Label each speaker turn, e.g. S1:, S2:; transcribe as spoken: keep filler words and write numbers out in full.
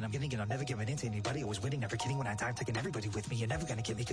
S1: I'm getting it, I'm never giving in to anybody. Always winning, never kidding when I die, I'm taking everybody with me. You're never gonna get me.